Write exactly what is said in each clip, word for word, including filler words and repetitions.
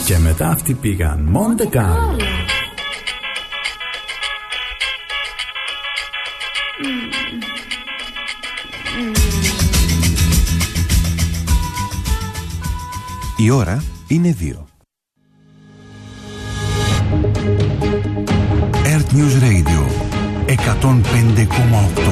Και μετά αυτοί πήγαν Μοντε Κάρλο. Η ώρα είναι δύο. Earth News Radio εκατόν πέντε κόμμα οκτώ.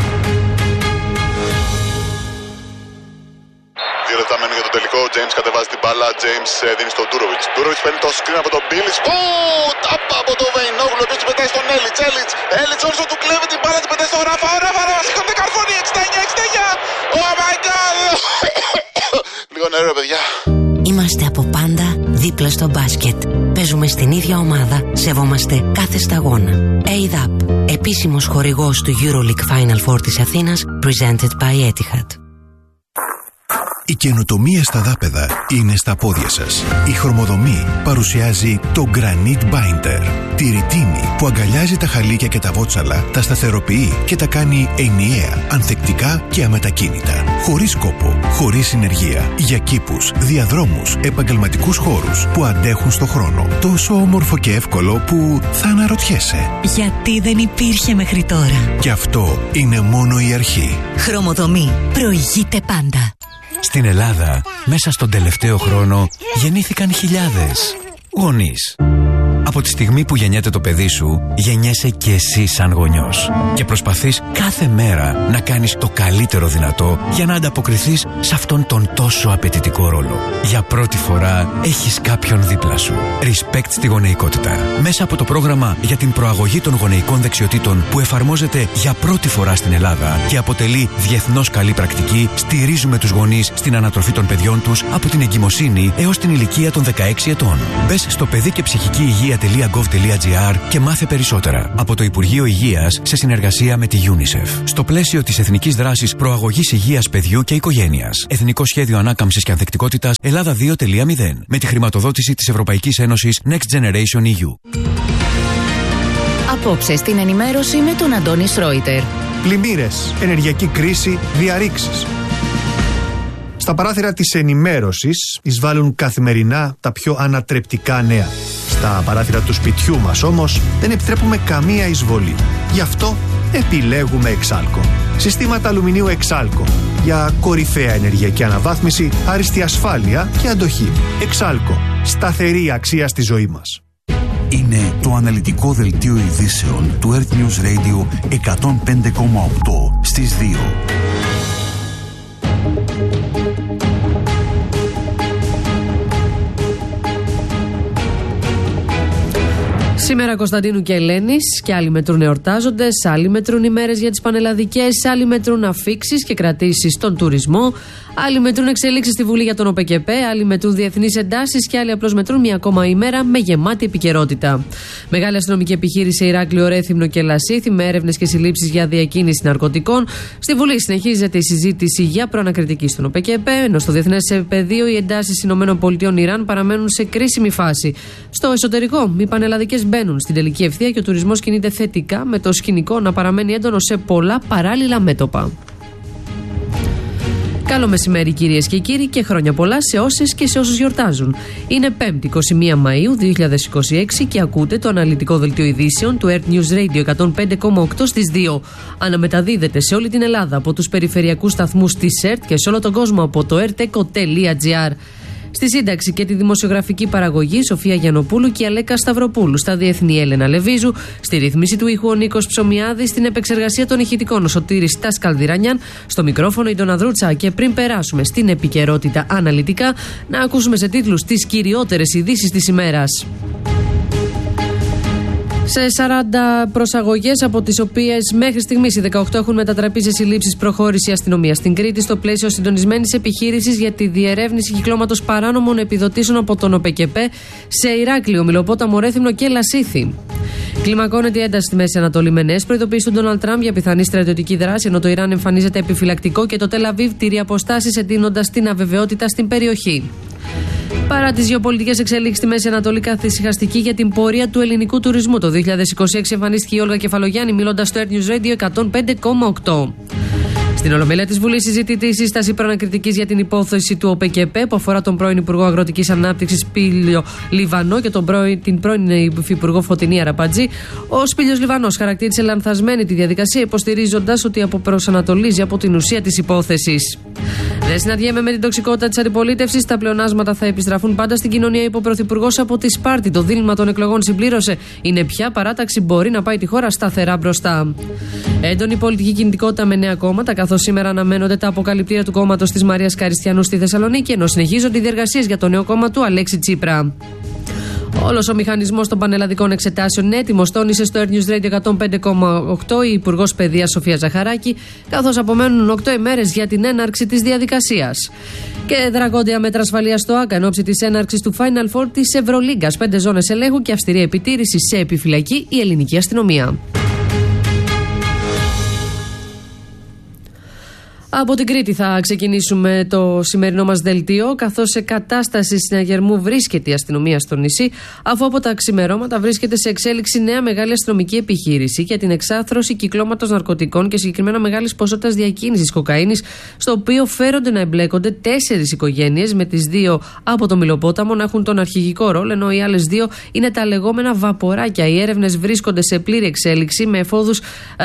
Δύο λεπτά μένουν για το τελικό. Ο James κατεβάζει την μπάλα. James δίνει στον Ντούροβιτς. Ντούροβιτς παίρνει το screen από τον Μπίλιτς. Ου! Τάπα από τον Βεϊνόγλου. Επίσης του πετάει στον Έλιτς. Έλιτς. Έλιτς όρσο του κλέβει την μπάλα. Την πετάει στον Ράφα. Ο Ράφα. Ράφα. Σηκώνεται καρφώνει. εξήντα εννιά εξήντα εννιά. Oh my god. Λίγο νερό, παιδιά. Είμαστε από πάντα δίπλα στο μπάσκετ. Παίζουμε στην ίδια ομάδα. Σεβόμαστε κάθε σταγόνα. έι ντι έι πι, επίσημος χορηγός του EuroLeague Final Four της Αθήνας, presented by Etihad. Η καινοτομία στα δάπεδα είναι στα πόδια σας. Η Χρωμοδομή παρουσιάζει το Granite Binder. Τη ρητίνη που αγκαλιάζει τα χαλίκια και τα βότσαλα, τα σταθεροποιεί και τα κάνει ενιαία, ανθεκτικά και αμετακίνητα. Χωρίς κόπο, χωρίς συνεργεία. Για κήπους, διαδρόμους, επαγγελματικούς χώρους που αντέχουν στο χρόνο. Τόσο όμορφο και εύκολο που θα αναρωτιέσαι. Γιατί δεν υπήρχε μέχρι τώρα. Και αυτό είναι μόνο η αρχή. Χρωμοδομή. Προηγείται πάντα. Στην Ελλάδα, μέσα στον τελευταίο χρόνο, γεννήθηκαν χιλιάδες γονείς. Από τη στιγμή που γεννιέται το παιδί σου, γεννιέσαι και εσύ σαν γονιός. Και προσπαθείς κάθε μέρα να κάνεις το καλύτερο δυνατό για να ανταποκριθείς σε αυτόν τον τόσο απαιτητικό ρόλο. Για πρώτη φορά έχεις κάποιον δίπλα σου. Respect στη γονεϊκότητα. Μέσα από το πρόγραμμα για την προαγωγή των γονεϊκών δεξιοτήτων που εφαρμόζεται για πρώτη φορά στην Ελλάδα και αποτελεί διεθνώς καλή πρακτική, στηρίζουμε τους γονείς στην ανατροφή των παιδιών τους από την εγκυμοσύνη έως την ηλικία των δεκαέξι ετών. Μπες στο παιδί και ψυχική υγεία .gov.gr και μάθε περισσότερα από το Υπουργείο Υγείας σε συνεργασία με τη UNICEF. Στο πλαίσιο της Εθνικής Δράσης Προαγωγής Υγείας Παιδιού και Οικογένειας. Εθνικό Σχέδιο Ανάκαμψης και Ανθεκτικότητας Ελλάδα δύο κόμμα μηδέν. Με τη χρηματοδότηση της Ευρωπαϊκής Ένωσης Next Generation ι γιου. Απόψε στην ενημέρωση με τον Αντώνη Σρόιτερ. Πλημμύρες, ενεργειακή κρίση, διαρρήξεις. Στα παράθυρα της ενημέρωσης εισβάλλουν καθημερινά τα πιο ανατρεπτικά νέα. Στα παράθυρα του σπιτιού μας όμως δεν επιτρέπουμε καμία εισβολή. Γι' αυτό επιλέγουμε Εξάλκο. Συστήματα αλουμινίου Εξάλκο για κορυφαία ενεργειακή αναβάθμιση, άριστη ασφάλεια και αντοχή. Εξάλκο. Σταθερή αξία στη ζωή μας. Είναι το αναλυτικό δελτίο ειδήσεων του Earth News Radio εκατόν πέντε κόμμα οκτώ στις δύο. Σήμερα Κωνσταντίνου και Ελένης και άλλοι μετρούν εορτάζοντες, άλλοι μετρούν ημέρες για τις πανελλαδικές, άλλοι μετρούν αφίξεις και κρατήσεις στον τουρισμό, άλλοι μετρούν εξελίξεις στη Βουλή για τον ΟΠΕΚΕΠΕ, άλλοι μετρούν διεθνείς εντάσεις και άλλοι απλώς μετρούν μια ακόμα ημέρα με γεμάτη επικαιρότητα. Μεγάλη αστυνομική επιχείρηση σε Ηράκλειο, Ρέθυμνο και Λασίθι με έρευνες και συλλήψεις για διακίνηση ναρκωτικών. Στη Βουλή συνεχίζεται η συζήτηση για προανακριτική στον ΟΠΕΚΕΠΕ, ενώ στο διεθνές πεδίο οι εντάσεις ΗΠΑ Ιράν παραμένουν σε κρίσιμη φάση. Στο εσωτερικό, οι πανελλαδικές μπαίνουν στην τελική ευθεία και ο τουρισμός κινείται θετικά, με το σκηνικό να παραμένει έντονο σε πολλά παράλληλα μέτωπα. Καλό μεσημέρι κυρίες και κύριοι και χρόνια πολλά σε όσες και σε όσους γιορτάζουν. Είναι πέμπτη εικοστή πρώτη Μαΐου δύο χιλιάδες είκοσι έξι και ακούτε το αναλυτικό δελτίο ειδήσεων του Earth News Radio εκατόν πέντε κόμμα οκτώ στις δύο. Αναμεταδίδεται σε όλη την Ελλάδα από τους περιφερειακούς σταθμούς της ΕΡΤ και σε όλο τον κόσμο από το ερτεκο τελεία τζι άρ. Στη σύνταξη και τη δημοσιογραφική παραγωγή Σοφία Γιαννοπούλου και Αλέκα Σταυροπούλου. Στα διεθνή Έλενα Λεβίζου. Στη ρύθμιση του ήχου ο Νίκος Ψωμιάδης. Στην επεξεργασία των ηχητικών ο Σωτήρης Τασκαλδιρανιάν. Στο μικρόφωνο η Ντόνα Δρούτσα. Και πριν περάσουμε στην επικαιρότητα αναλυτικά, να ακούσουμε σε τίτλους τις κυριότερες ειδήσεις της ημέρας. Σε σαράντα προσαγωγές, από τις οποίες μέχρι στιγμής οι δεκαοκτώ έχουν μετατραπεί σε συλλήψεις, προχώρησε η αστυνομία στην Κρήτη στο πλαίσιο συντονισμένης επιχείρησης για τη διερεύνηση κυκλώματος παράνομων επιδοτήσεων από τον ΟΠΕΚΕΠΕ σε Ηράκλειο, Μηλοπόταμο, Ρέθυμνο και Λασίθι. Κλιμακώνεται η ένταση στη Μέση Ανατολή με νέες προειδοποιήσεις του Ντόναλντ Τραμπ για πιθανή στρατιωτική δράση, ενώ το Ιράν εμφανίζεται επιφυλακτικό και το Τελ Αβίβ τηρεί αποστάσεις, εντείνοντας την αβεβαιότητα στην περιοχή. Παρά τις γεωπολιτικές εξελίξεις στη Μέση Ανατολή, καθησυχαστική για την πορεία του ελληνικού τουρισμού. Το δύο χιλιάδες είκοσι έξι εμφανίστηκε η Όλγα Κεφαλογιάννη μιλώντας στο Earth News Radio εκατόν πέντε κόμμα οκτώ. Στην Ολομέλεια της Βουλής συζητείται η σύσταση προανακριτικής για την υπόθεση του ΟΠΕΚΕΠΕ που αφορά τον πρώην Υπουργό Αγροτικής Ανάπτυξης Πίλιο Λιβανό και τον πρώην, την πρώην Υφυπουργό Φωτεινή Αραπατζή. Ο Σπίλιος Λιβανός χαρακτήρισε λανθασμένη τη διαδικασία, υποστηρίζοντας ότι αποπροσανατολίζει από την ουσία της υπόθεσης. Δεν συναντιέμαι με την τοξικότητα της αντιπολίτευσης. Τα πλεονάσματα θα επιστραφούν πάντα στην κοινωνία, είπε ο Πρωθυπουργός από τη Σπάρτη. Το δίλημμα των εκλογών συμπλήρωσε. Είναι ποια παράταξη μπορεί να πάει τη χώρα σταθερά μπροστά. Έντονη πολιτική κινητικότητα με νέα κόμματα, καθώς σήμερα αναμένονται τα αποκαλυπτήρια του κόμματος της Μαρίας Καριστιανού στη Θεσσαλονίκη, ενώ συνεχίζονται οι διεργασίες για το νέο κόμμα του Αλέξη Τσίπρα. Όλος ο μηχανισμός των πανελλαδικών εξετάσεων είναι έτοιμος, τόνισε στο Air News Radio εκατόν πέντε κόμμα οκτώ η Υπουργός Παιδείας Σοφία Ζαχαράκη, καθώς απομένουν οκτώ ημέρες για την έναρξη της διαδικασίας. Και δρακόντια μέτρα ασφαλείας στο ΆΚΑ εν ώψη της έναρξης του Final Four της Ευρωλίγκας. Πέντε ζώνες ελέγχου και αυστηρή επιτήρηση σε επιφυλακή η ελληνική αστυνομία. Από την Κρήτη θα ξεκινήσουμε το σημερινό μας δελτίο, καθώς σε κατάσταση συναγερμού βρίσκεται η αστυνομία στο νησί, αφού από τα ξημερώματα βρίσκεται σε εξέλιξη νέα μεγάλη αστυνομική επιχείρηση για την εξάθρωση κυκλώματος ναρκωτικών και συγκεκριμένα μεγάλης ποσότητας διακίνησης κοκαίνης, στο οποίο φέρονται να εμπλέκονται τέσσερις οικογένειες, με τις δύο από το Μηλοπόταμο να έχουν τον αρχηγικό ρόλο, ενώ οι άλλες δύο είναι τα λεγόμενα βαποράκια. Οι έρευνες βρίσκονται σε πλήρη εξέλιξη, με εφόδους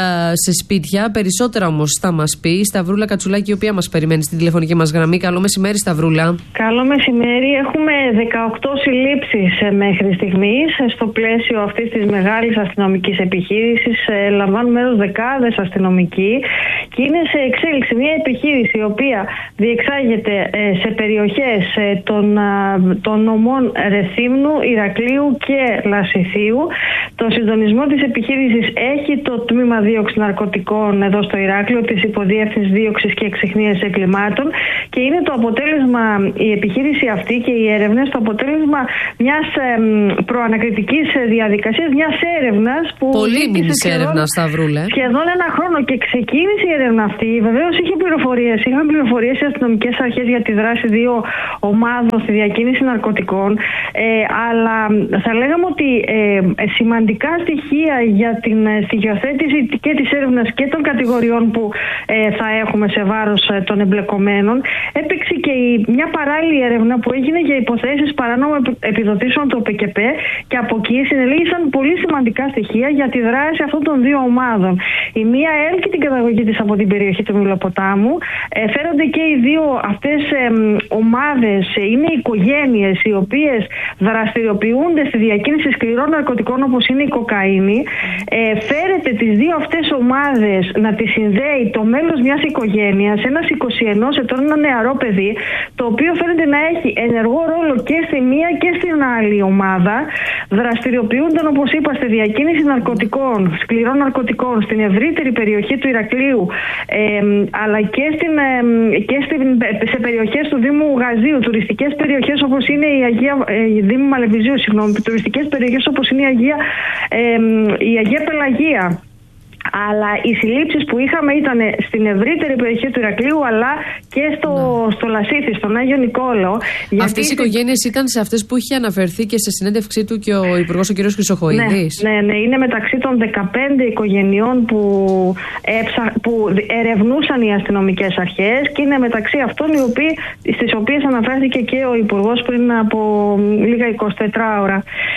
σε σπίτια. Περισσότερα όμως θα μας πει η Σταυρούλα Κατσουλάκη, η οποία μας περιμένει στην τηλεφωνική μας γραμμή. Καλό μεσημέρι, Σταυρούλα. Καλό μεσημέρι. Έχουμε δεκαοκτώ συλλήψεις μέχρι στιγμής. Στο πλαίσιο αυτής της μεγάλης αστυνομικής επιχείρησης λαμβάνουν μέρος δεκάδες αστυνομικοί και είναι σε εξέλιξη μια επιχείρηση η οποία διεξάγεται σε περιοχές των, των νομών Ρεθύμνου, Ηρακλείου και Λασιθίου. Το συντονισμό της επιχείρησης έχει το τμήμα δίωξης ναρκωτικών εδώ στο Ηράκλειο, της υποδιεύθυνσης δίωξης και εξιχνίαση εγκλημάτων, και είναι το αποτέλεσμα, η επιχείρηση αυτή και οι έρευνες, το αποτέλεσμα μιας εμ, προανακριτικής διαδικασίας, μιας έρευνας που. Πολύ μήνυς έρευνα, Σταυρούλα. Σχεδόν ένα χρόνο και ξεκίνησε η έρευνα αυτή. Βεβαίως είχε πληροφορίες, είχαν πληροφορίες οι αστυνομικές αρχές για τη δράση δύο ομάδων στη διακίνηση ναρκωτικών, ε, αλλά θα λέγαμε ότι ε, σημαντικά στοιχεία για την στοιχειοθέτηση και της έρευνας και των κατηγοριών που ε, θα έχουμε σε βάρος των εμπλεκομένων, έπαιξε και η, μια παράλληλη έρευνα που έγινε για υποθέσεις παράνομων επιδοτήσεων του ΟΠΕΚΕΠΕ, και από εκεί συνελήγησαν πολύ σημαντικά στοιχεία για τη δράση αυτών των δύο ομάδων. Η μία έλκει την καταγωγή της από την περιοχή του Μηλοποτάμου. Ε, φέρονται και οι δύο αυτές ε, ομάδες, ε, είναι οικογένειες οι οποίες δραστηριοποιούνται στη διακίνηση σκληρών ναρκωτικών όπως είναι η κοκαίνη. Ε, φέρεται τις δύο αυτές ομάδες να τις συνδέει το μέλος μιας οικογένειας, ένας εικοσιενός ετών, ένα νεαρό παιδί, το οποίο φαίνεται να έχει ενεργό ρόλο και στη μία και στην άλλη ομάδα. Δραστηριοποιούνταν, όπως είπα, στη διακίνηση ναρκωτικών, σκληρών ναρκωτικών στην ευρύτερη περιοχή του Ηρακλείου, ε, αλλά και, στην, ε, και στην, σε περιοχές του Δήμου Γαζίου, τουριστικές περιοχές όπως είναι η Αγία, ε, Δήμου Μαλεβιζίου, συγγνώμη, τουριστικές περιοχές όπως είναι η Αγία, ε, η Αγία Πελαγία. Αλλά οι συλλήψεις που είχαμε ήταν στην ευρύτερη περιοχή του Ηρακλείου, αλλά και στο, ναι. στο Λασίθι, στον Άγιο Νικόλαο. Αυτές οι οικογένειες ήταν σε αυτές που είχε αναφερθεί και σε συνέντευξή του και ο Υπουργός ο κ. Χρυσοχοΐδης. Ναι, ναι, ναι, είναι μεταξύ των δεκαπέντε οικογενειών που, έψα, που ερευνούσαν οι αστυνομικές αρχές, και είναι μεταξύ αυτών οι οποίοι, στις οποίες αναφέρθηκε και ο Υπουργός πριν από λίγα εικοσιτέσσερις ώρα.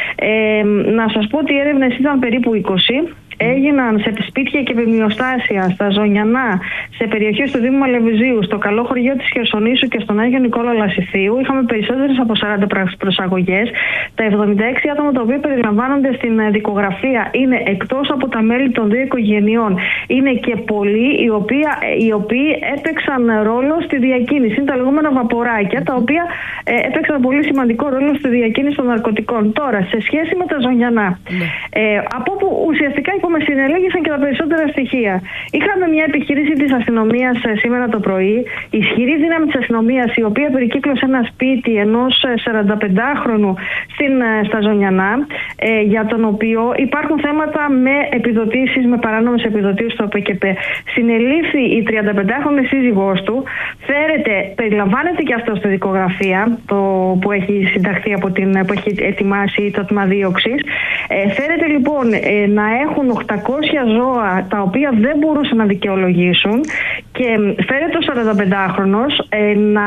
Ε, να σας πω ότι οι έρευνες ήταν περίπου είκοσι. Έγιναν σε σπίτια και επιμειοστάσια στα Ζωνιανά, σε περιοχές του Δήμου Μαλεβιζίου, στο καλό χωριό της Χερσονήσου και στον Άγιο Νικόλαο Λασιθίου. Είχαμε περισσότερες από σαράντα προσαγωγές. Τα εβδομήντα έξι άτομα τα οποία περιλαμβάνονται στην δικογραφία είναι, εκτός από τα μέλη των δύο οικογενειών, είναι και πολλοί οι οποίοι, οι οποίοι έπαιξαν ρόλο στη διακίνηση. Είναι τα λεγόμενα βαποράκια, τα οποία ε, έπαιξαν πολύ σημαντικό ρόλο στη διακίνηση των ναρκωτικών. Τώρα, σε σχέση με τα Ζωνιανά, ναι. ε, από όπου ουσιαστικά είπαμε, συνελέγησαν και τα περισσότερα στοιχεία. Είχαμε μια επιχείρηση της αστυνομίας σήμερα το πρωί, ισχυρή δύναμη της αστυνομίας, η οποία περικύκλωσε ένα σπίτι ενός σαρανταπεντάχρονου στην, στα Ζωνιανά, ε, για τον οποίο υπάρχουν θέματα με επιδοτήσεις, με παράνομες επιδοτήσεις στο ΟΠΕΚΕΠΕ. Συνελήφθη η τριανταπεντάχρονη σύζυγός του, φέρεται, περιλαμβάνεται και αυτό στη δικογραφία το, που έχει συνταχθεί από την, που έχει ετοιμάσει το τμήμα δίωξης. Ε, φέρεται λοιπόν ε, να έχουν οκτακόσια ζώα τα οποία δεν μπορούσαν να δικαιολογήσουν, και φέρεται ο σαρανταπεντάχρονος ε, να,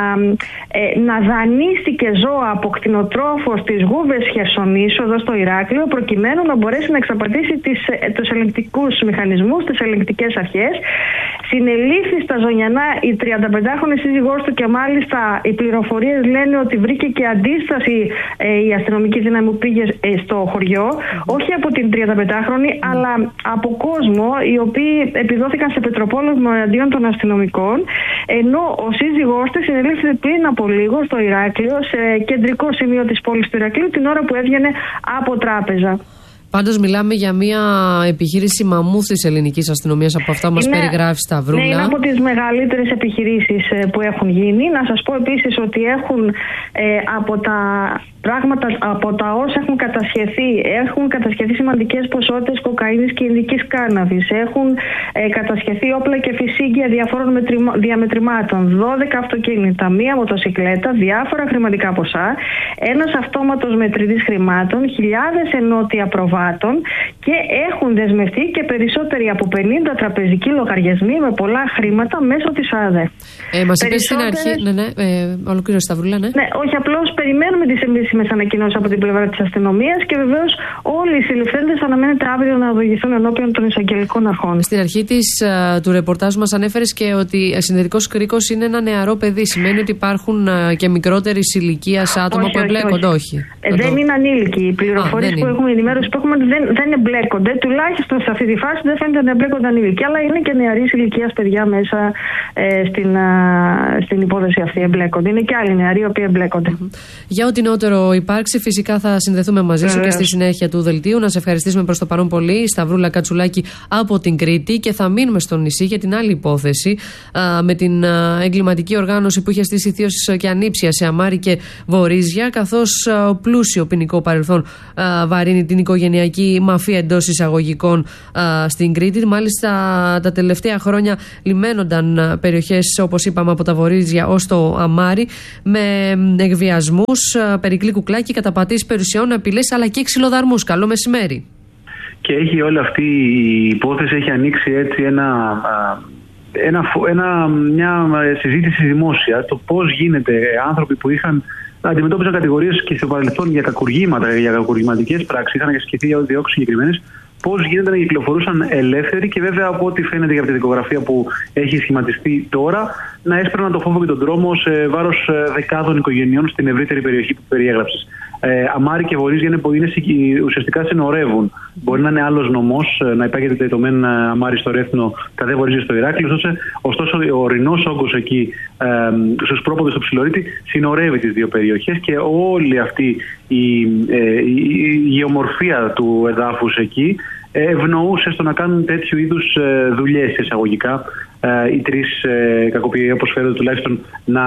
ε, να δανείστηκε ζώα από κτηνοτρόφο στις Γούβες Χερσονήσου εδώ στο Ηράκλειο, προκειμένου να μπορέσει να εξαπατήσει τις, ε, τους ελεγκτικούς μηχανισμούς, τις ελεγκτικές αρχές. Συνελήφθη στα Ζωνιανά η τριανταπεντάχρονη σύζυγός του και μάλιστα οι πληροφορίες λένε ότι βρήκε και αντίσταση ε, η αστυνομική δύναμη που πήγε ε, στο χωριό, όχι από την τριανταπεντάχρονη, mm. αλλά από κόσμο οι οποίοι επιδόθηκαν σε πετροπόλεμο εναντίον των αστυνομικών, ενώ ο σύζυγός της συνελήφθη πριν από λίγο στο Ηράκλειο, σε κεντρικό σημείο της πόλης του Ηρακλείου, την ώρα που έβγαινε από τράπεζα. Πάντως μιλάμε για μια επιχείρηση μαμούθ της ελληνικής αστυνομίας, από αυτά μας είναι, περιγράφει Σταυρούλα. Ναι, είναι από τις μεγαλύτερες επιχειρήσεις που έχουν γίνει. Να σας πω επίσης ότι έχουν ε, από τα πράγματα, από τα όσα έχουν κατασχεθεί, έχουν κατασχεθεί σημαντικές ποσότητες κοκαίνης και ειδικής κάναβης. Έχουν ε, κατασχεθεί όπλα και φυσίγγια διαφόρων μετρημα, διαμετρημάτων, δώδεκα αυτοκίνητα, μία μοτοσικλέτα, διάφορα χρηματικά ποσά, ένας αυτόματος μετρητής χρημάτων, χιλιάδες ενότια προβάτων και έχουν δεσμευτεί και περισσότεροι από πενήντα τραπεζικοί λογαριασμοί με πολλά χρήματα μέσω της ΑΔΕ. Ε, μας είπες στην αρχή. Ναι, ναι, ε, ολοκλήρωσε Σταυρούλα, ναι. Ναι, όχι, απλώς περιμένουμε τις επίσημες ανακοινώσεις από την πλευρά της αστυνομίας και βεβαίως όλοι οι συλληφθέντες αναμένεται αύριο να οδηγηθούν ενώπιον των εισαγγελικών αρχών. Στην αρχή της, uh, του ρεπορτάζ μας ανέφερες και ότι συνδετικός κρίκος είναι ένα νεαρό παιδί. Σημαίνει ότι υπάρχουν uh, και μικρότερης ηλικίας άτομα όχι, που εμπλέκονται, όχι. όχι. Ε, δεν το... είναι ανήλικοι. Οι πληροφορίες που είναι. έχουμε, η ενημέρωση που έχουμε δεν, δεν εμπλέκονται. Τουλάχιστον σε αυτή τη φάση δεν φαίνεται να εμπλέκονται ανήλικοι. Αλλά είναι και νεαρής ηλικίας παιδιά μέσα ε, στην, uh, στην υπόθεση αυτή εμπλέκονται. Είναι και άλλοι νεαροί οι οποίοι εμπλέκονται. Mm-hmm. Για ό,τι νεότερο υπάρξει, φυσικά θα συνδεθούμε μαζί σου και στη συνέχεια του δελτίου. Να σε ευχαριστήσουμε προς το παρόν πολύ, Σταυρούλα Κατσουλάκη από την Κρήτη, και θα μείνουμε στο νησί για την άλλη υπόθεση α, με την α, εγκληματική οργάνωση που είχε στήσει θείος και ανήψια σε Αμάρι και Βορίζια, καθώς α, πλούσιο ποινικό παρελθόν α, βαρύνει την οικογενειακή μαφία εντός εισαγωγικών α, στην Κρήτη. Μάλιστα τα τελευταία χρόνια λιμένονταν α, περιοχές, όπως είπαμε, από τα Βορίζια ως το Αμάρι, με εκβιασμούς, περικλή κουκλάκι, καταπατήσεις περιουσιών, απειλές αλλά και ξυλοδαρμούς. Καλό μεσημέρι. Και έχει όλη αυτή η υπόθεση, έχει ανοίξει έτσι ένα, ένα, ένα, μια συζήτηση δημόσια, το πώς γίνεται άνθρωποι που είχαν αντιμετώπιζαν κατηγορίες και στο παρελθόν για κακουργήματα, για κακουργηματικές πράξεις, είχαν ασκηθεί για διώξεις συγκεκριμένες, πώς γίνεται να κυκλοφορούσαν ελεύθεροι και βέβαια από ό,τι φαίνεται για τη δικογραφία που έχει σχηματιστεί τώρα, να έσπερναν το φόβο και τον τρόμο σε βάρος δεκάδων οικογενειών στην ευρύτερη περιοχή που περιέγραψες. Ε, Αμάρι και Βορίζια είναι, είναι, ουσιαστικά συνορεύουν. Μπορεί να είναι άλλος νομός, να υπάγεται το μεν Αμάρι στο Ρέθνο, τα δε Βορίζια στο Ηράκλειο. Ωστόσο, ωστόσο ο ορεινός όγκος εκεί, ε, στους πρόποδες του Ψιλορίτη, συνορεύει τις δύο περιοχές και όλη αυτή η, ε, η, η γεωμορφία του εδάφους εκεί ευνοούσε στο να κάνουν τέτοιου είδους δουλειές εισαγωγικά ε, οι τρεις ε, κακοποιοί, όπως φαίνεται τουλάχιστον, να,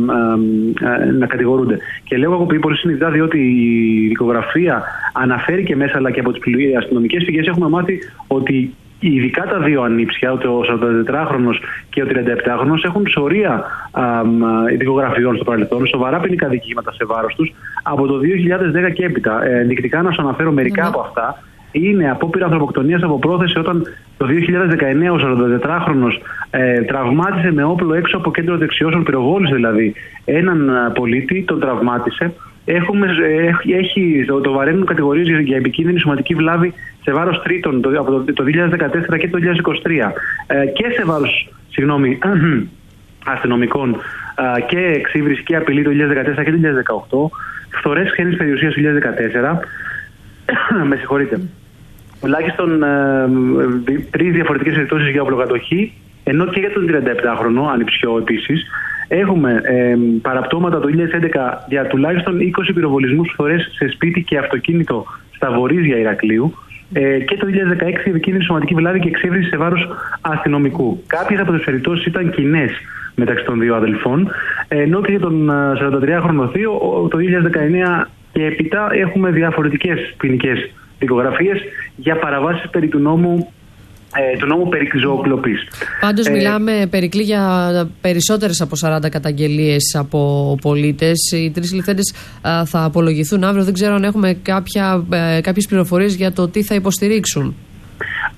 ε, ε, να κατηγορούνται. Και λέω κακοποιοί πολύ συνειδητά, διότι η δικογραφία αναφέρει και μέσα, αλλά και από τις αστυνομικές πηγές έχουμε μάθει ότι ειδικά τα δύο ανήψια, ο σαραντατετράχρονος και ο τριανταεπτάχρονος, έχουν σωρία δικογραφιών στο παρελθόν, σοβαρά ποινικά δικήματα σε βάρος τους από το δύο χιλιάδες δέκα και έπειτα. Ε, ενδεικτικά να σου αναφέρω μερικά mm-hmm. από αυτά. Είναι απόπειρα ανθρωποκτονίας από πρόθεση, όταν το δύο χιλιάδες δεκαεννέα ο σαραντατετράχρονος ε, τραυμάτισε με όπλο έξω από κέντρο δεξιώσεων, πυροβόλησε δηλαδή έναν πολίτη, τον τραυμάτισε. Έχουμε, ε, έχει, το, το βαραίνουν κατηγορίες για, για επικίνδυνη σωματική βλάβη σε βάρος τρίτων το, από το, το δύο χιλιάδες δεκατέσσερα και το δύο χιλιάδες είκοσι τρία ε, και σε βάρος συγγνώμη, αστυνομικών ε, και εξύβριση και απειλή το δύο χιλιάδες δεκατέσσερα και το δύο χιλιάδες δεκαοκτώ, φθορές ξένης περιουσίας το δύο χιλιάδες δεκατέσσερα. Με συγχωρείτε. Τουλάχιστον ε, τρεις διαφορετικές περιπτώσεις για οπλοκατοχή, ενώ και για τον τριανταεπτάχρονο, ανιψιό επίσης, έχουμε ε, παραπτώματα το δύο χιλιάδες έντεκα για τουλάχιστον είκοσι πυροβολισμούς φθορές σε σπίτι και αυτοκίνητο στα Βορίζια Ηρακλείου, ε, και το δύο χιλιάδες δεκαέξι επικίνδυνη σωματική βλάβη και εξύβριση σε βάρος αστυνομικού. Κάποιες από τις περιπτώσεις ήταν κοινές μεταξύ των δύο αδελφών, ενώ και για τον σαραντατριάχρονο θείο το δύο χιλιάδες δεκαεννέα και έπειτα έχουμε διαφορετικές ποινικές δικογραφίες για παραβάσεις περί του νόμου, ε, του νόμου περί ζωοκλοπής. Πάντως ε, μιλάμε, Περικλή, για περισσότερες από σαράντα καταγγελίες από πολίτες. Οι τρεις συλληφθέντες θα απολογηθούν αύριο. Δεν ξέρω αν έχουμε κάποια, ε, κάποιες πληροφορίες για το τι θα υποστηρίξουν.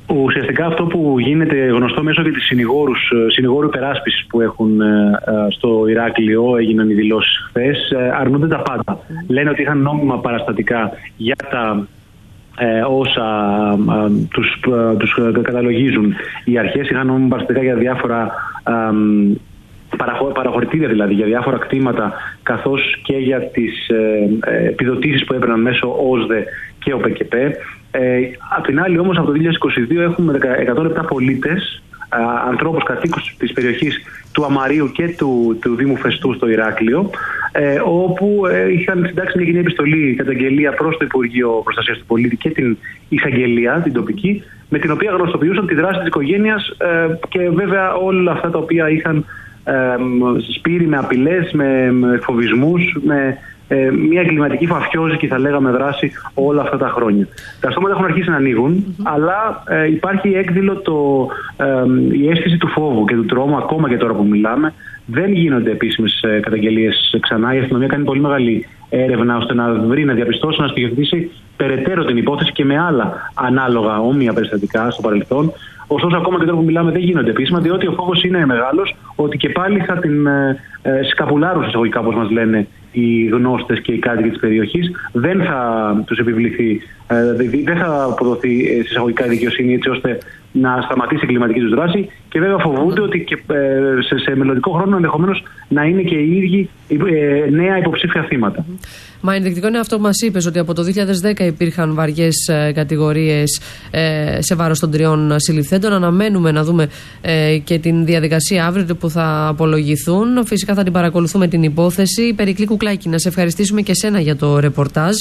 Ουσιαστικά αυτό που γίνεται γνωστό μέσω και της συνηγόρου υπεράσπισης που έχουν στο Ηράκλειο, έγιναν οι δηλώσεις χθες, αρνούνται τα πάντα. Mm. Λένε ότι είχαν νόμιμα παραστατικά για τα ε, όσα ε, τους, ε, τους καταλογίζουν οι αρχές, είχαν νόμιμα παραστατικά για διάφορα ε, παραχωρητήρια, δηλαδή για διάφορα κτήματα, καθώς και για τις ε, επιδοτήσεις που έπαιρναν μέσω ΟΣΔΕ και ΟΠΕΚΕΠΕ. Ε, απ' την άλλη όμως από το δύο χιλιάδες είκοσι δύο έχουμε εκατόν επτά πολίτες, ε, ανθρώπους κατοίκους της περιοχής του Αμαρίου και του, του Δήμου Φεστού στο Ηράκλειο, ε, όπου ε, είχαν συντάξει μια κοινή επιστολή καταγγελία προς το Υπουργείο Προστασίας του Πολίτη και την εισαγγελία, την τοπική, με την οποία γνωστοποιούσαν τη δράση της οικογένειας ε, και βέβαια όλα αυτά τα οποία είχαν ε, σπείρει με απειλές, με, με φοβισμούς, με ε, μια εγκληματική φαφιόζικη, θα λέγαμε, δράση όλα αυτά τα χρόνια. Τα στόματα έχουν αρχίσει να ανοίγουν, mm-hmm. αλλά ε, υπάρχει έκδηλο το, ε, η αίσθηση του φόβου και του τρόμου, ακόμα και τώρα που μιλάμε. Δεν γίνονται επίσημες ε, καταγγελίες ξανά. Η αστυνομία κάνει πολύ μεγάλη έρευνα ώστε να βρει, να διαπιστώσει, να στοιχειοθετήσει περαιτέρω την υπόθεση και με άλλα ανάλογα όμοια περιστατικά στο παρελθόν. Ωστόσο, ακόμα και τώρα που μιλάμε, δεν γίνονται επίσημα, διότι ο φόβος είναι μεγάλος ότι και πάλι θα την ε, ε, σκαπουλάρουν, εισαγωγικά, όπως μας λένε οι γνώστες και οι κάτοικοι της περιοχής. Δεν θα τους επιβληθεί, ε, δεν θα αποδοθεί ε, εισαγωγικά η δικαιοσύνη, έτσι ώστε να σταματήσει η κλιματική τους δράση, και βέβαια φοβούνται ότι και, ε, σε, σε μελλοντικό χρόνο ενδεχομένως να είναι και οι ίδιοι ε, νέα υποψήφια θύματα. Μα ενδεικτικό είναι αυτό που μας είπες, ότι από το δύο χιλιάδες δέκα υπήρχαν βαριές ε, κατηγορίες ε, σε βάρος των τριών συλληφθέντων. Αναμένουμε να δούμε ε, και την διαδικασία αύριο που θα απολογηθούν. Φυσικά θα την παρακολουθούμε την υπόθεση. Περικλή Κουκλάκη, να σε ευχαριστήσουμε και σένα για το ρεπορτάζ.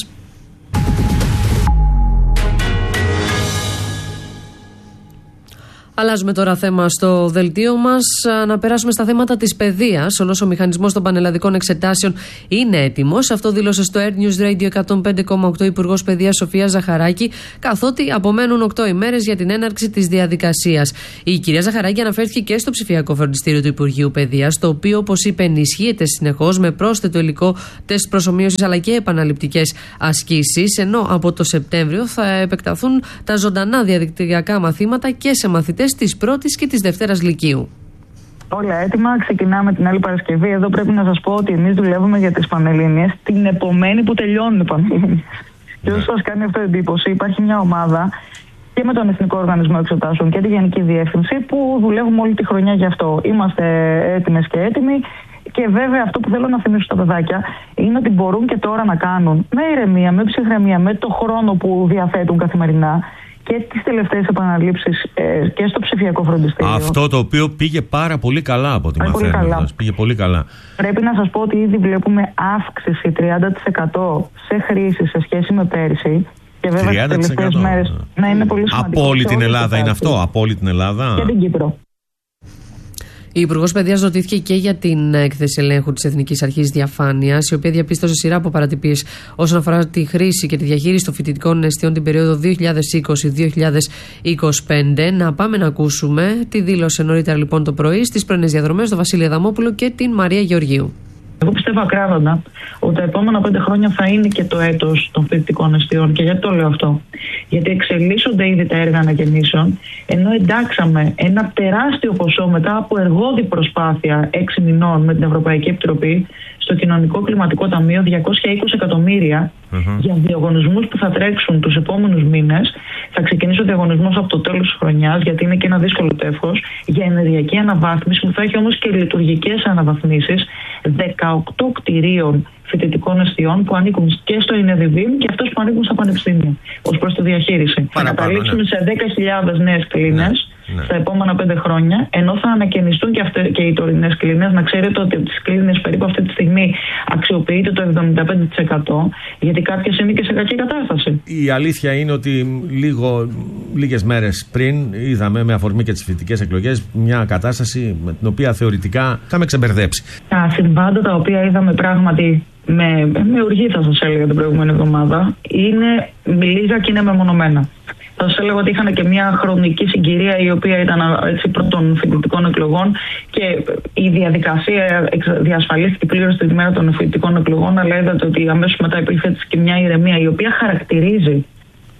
Αλλάζουμε τώρα θέμα στο δελτίο μας. Να περάσουμε στα θέματα της παιδείας. Όλος ο μηχανισμός των πανελλαδικών εξετάσεων είναι έτοιμος. Αυτό δήλωσε στο Air News Radio εκατόν πέντε κόμμα οκτώ η Υπουργός Παιδείας Σοφία Ζαχαράκη, καθότι απομένουν οκτώ ημέρες για την έναρξη της διαδικασίας. Η κυρία Ζαχαράκη αναφέρθηκε και στο ψηφιακό φροντιστήριο του Υπουργείου Παιδείας, το οποίο, όπως είπε, ενισχύεται συνεχώς με πρόσθετο υλικό, τεστ προσομοίωσης αλλά και επαναληπτικές ασκήσεις. Ενώ από το Σεπτέμβριο θα επεκταθούν τα ζωντανά διαδικτυακά μαθήματα και σε μαθητές της πρώτης και της δευτέρας λυκείου. Όλα έτοιμα, ξεκινάμε την άλλη Παρασκευή. Εδώ πρέπει να σας πω ότι εμείς δουλεύουμε για τις Πανελλήνιες την επομένη που τελειώνουν οι Πανελλήνιες. Και όσο σας κάνει αυτό εντύπωση, υπάρχει μια ομάδα και με τον Εθνικό Οργανισμό Εξετάσεων και τη Γενική Διεύθυνση που δουλεύουμε όλη τη χρονιά γι' αυτό. Είμαστε έτοιμες και έτοιμοι. Και βέβαια αυτό που θέλω να θυμίσω στα παιδάκια είναι ότι μπορούν και τώρα να κάνουν με ηρεμία, με ψυχραιμία, με το χρόνο που διαθέτουν καθημερινά και τις τελευταίες επαναλήψεις ε, και στο ψηφιακό φροντιστήριο. Αυτό το οποίο πήγε πάρα πολύ καλά από ό,τι μαθαίνω. Πήγε πολύ καλά. Πρέπει να σας πω ότι ήδη βλέπουμε αύξηση τριάντα τοις εκατό σε χρήση σε σχέση με πέρσι. Και βέβαια τις τελευταίες μέρες να είναι πολύ σημαντικό. Από όλη την Ελλάδα είναι αυτό, από όλη την Ελλάδα. Και την Κύπρο. Η Υπουργός Παιδείας ρωτήθηκε και για την έκθεση ελέγχου της Εθνικής Αρχής Διαφάνειας, η οποία διαπίστωσε σειρά από παρατυπίες όσον αφορά τη χρήση και τη διαχείριση των φοιτητικών εστιών την περίοδο δύο χιλιάδες είκοσι με δύο χιλιάδες είκοσι πέντε. Να πάμε να ακούσουμε τι δήλωσε νωρίτερα λοιπόν το πρωί στις πρωινές διαδρομές, τον Βασίλη Αδαμόπουλο και την Μαρία Γεωργίου. Εγώ πιστεύω ακράδαντα ότι τα επόμενα πέντε χρόνια θα είναι και το έτος των φοιτητικών εστιών. Και γιατί το λέω αυτό? Γιατί εξελίσσονται ήδη τα έργα ανακαινήσεων, ενώ εντάξαμε ένα τεράστιο ποσό μετά από εργόδη προσπάθεια έξι μηνών με την Ευρωπαϊκή Επιτροπή στο Κοινωνικό Κλιματικό Ταμείο διακόσια είκοσι εκατομμύρια mm-hmm. για διαγωνισμούς που θα τρέξουν τους επόμενους μήνες. Θα ξεκινήσει ο διαγωνισμός από το τέλος της χρονιάς, γιατί είναι και ένα δύσκολο τεύχος, για ενεργειακή αναβάθμιση που θα έχει όμως και λειτουργικές αναβαθμίσεις δεκαοκτώ κτηρίων φοιτητικών εστιών που ανήκουν και στο ΕΝΕΔΙΒΙΜ και αυτός που ανήκουν στα πανεπιστήμια ως προς τη διαχείριση. Θα καταλήξουμε ναι. σε δέκα χιλιάδες νέες κλίνες ναι. στα επόμενα πέντε χρόνια, ενώ θα ανακαινιστούν και, αυτές, και οι τωρινές κλίνες. Να ξέρετε ότι από τις κλίνες περίπου αυτή τη στιγμή αξιοποιείται το εβδομήντα πέντε τοις εκατό, γιατί κάποιες είναι και σε κακή κατάσταση. Η αλήθεια είναι ότι λίγο, λίγες μέρες πριν είδαμε, με αφορμή και τις φοιτητικές εκλογές, μια κατάσταση με την οποία θεωρητικά θα με ξεμπερδέψει. Τα συμβάντα τα οποία είδαμε πράγματι με, με οργή, θα σας έλεγα, την προηγούμενη εβδομάδα, είναι λίγα και είναι μεμονωμένα. Θα σας έλεγα ότι είχαν και μια χρονική συγκυρία η οποία ήταν έτσι πρώτων φοιτητικών εκλογών και η διαδικασία διασφαλίστηκε πλήρως την ημέρα των φοιτητικών εκλογών, αλλά είδατε ότι αμέσως μετά υπήρχε και μια ηρεμία η οποία χαρακτηρίζει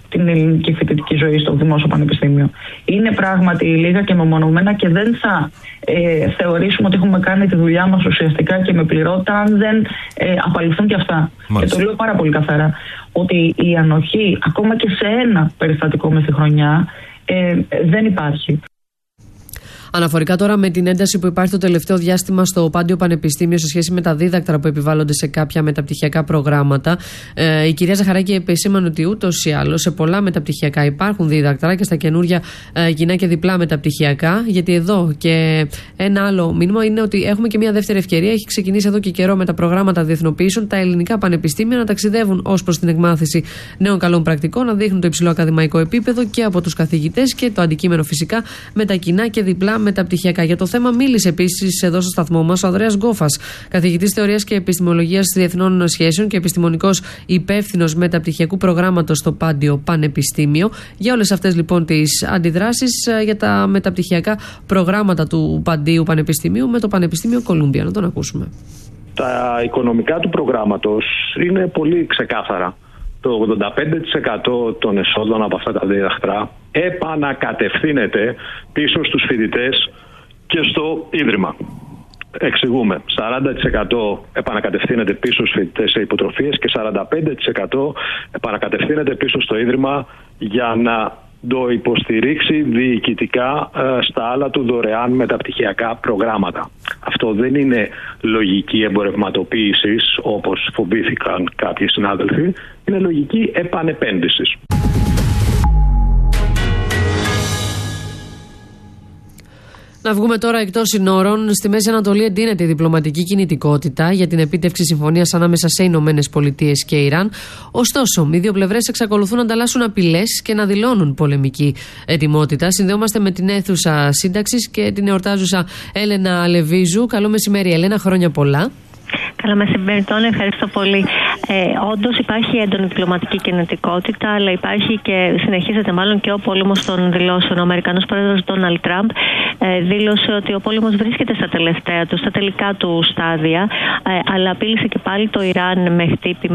την ελληνική φοιτητική ζωή στο δημόσιο πανεπιστήμιο. Είναι πράγματι λίγα και μεμονωμένα και δεν θα ε, θεωρήσουμε ότι έχουμε κάνει τη δουλειά μας ουσιαστικά και με πληρότητα αν δεν ε, απαλληφθούν και αυτά. Μάλιστα. Και το λέω πάρα πολύ καθαρά ότι η ανοχή ακόμα και σε ένα περιστατικό μεσηχρονιά ε, δεν υπάρχει. Αναφορικά τώρα με την ένταση που υπάρχει το τελευταίο διάστημα στο Πάντιο Πανεπιστήμιο σε σχέση με τα δίδακτρα που επιβάλλονται σε κάποια μεταπτυχιακά προγράμματα, ε, η κυρία Ζαχαράκη επεσήμανε ότι ούτως ή άλλως σε πολλά μεταπτυχιακά υπάρχουν δίδακτρα και στα καινούργια ε, κοινά και διπλά μεταπτυχιακά. Γιατί εδώ και ένα άλλο μήνυμα είναι ότι έχουμε και μια δεύτερη ευκαιρία. Έχει ξεκινήσει εδώ και καιρό με τα προγράμματα διεθνοποιήσεων τα ελληνικά πανεπιστήμια να ταξιδεύουν ως προς την εκμάθηση νέων καλών πρακτικών, να δείχνουν το υψηλό ακαδημαϊκό επίπεδο και από τους καθηγητές και το αντικείμενο φυσικά με τα κοινά και διπλά μεταπτυχιακά. Για το θέμα μίλησε επίσης εδώ στο σταθμό μας ο Ανδρέας Γκόφας, καθηγητής θεωρίας και επιστημολογίας διεθνών σχέσεων και επιστημονικός υπεύθυνος μεταπτυχιακού προγράμματος στο Πάντιο Πανεπιστήμιο. Για όλες αυτές λοιπόν τις αντιδράσεις για τα μεταπτυχιακά προγράμματα του Παντίου Πανεπιστημίου με το Πανεπιστήμιο Κολούμπια. Να τον ακούσουμε. Τα οικονομικά του προγράμματος είναι πολύ ξεκάθαρα. Το ογδόντα πέντε τοις εκατό των εσόδων από αυτά τα δίδακτρα επανακατευθύνεται πίσω στους φοιτητές και στο Ίδρυμα. Εξηγούμε, σαράντα τοις εκατό επανακατευθύνεται πίσω στους φοιτητές σε υποτροφίες και σαράντα πέντε τοις εκατό επανακατευθύνεται πίσω στο Ίδρυμα για να το υποστηρίξει διοικητικά ε, στα άλλα του δωρεάν μεταπτυχιακά προγράμματα. Αυτό δεν είναι λογική εμπορευματοποίησης όπως φοβήθηκαν κάποιοι συνάδελφοι, είναι λογική επανεπένδυσης. Να βγούμε τώρα εκτός συνόρων. Στη Μέση Ανατολή εντείνεται η διπλωματική κινητικότητα για την επίτευξη συμφωνίας ανάμεσα σε Ηνωμένες Πολιτείες και Ιράν. Ωστόσο, οι δύο πλευρές εξακολουθούν να ανταλλάσσουν απειλές και να δηλώνουν πολεμική ετοιμότητα. Συνδεόμαστε με την αίθουσα σύνταξης και την εορτάζουσα Έλενα Λεβίζου. Καλό μεσημέρι, Έλενα, χρόνια πολλά. Καλό μεσημέρι, ευχαριστώ πολύ. Ε, όντως υπάρχει έντονη διπλωματική κινητικότητα, αλλά υπάρχει και συνεχίζεται μάλλον και ο πόλεμος των δηλώσεων. Ο Αμερικανός πρόεδρος Ντόναλντ Τραμπ ε, δήλωσε ότι ο πόλεμος βρίσκεται στα τελευταία του, στα τελικά του στάδια, ε, αλλά απείλησε και πάλι το Ιράν με χτύπημα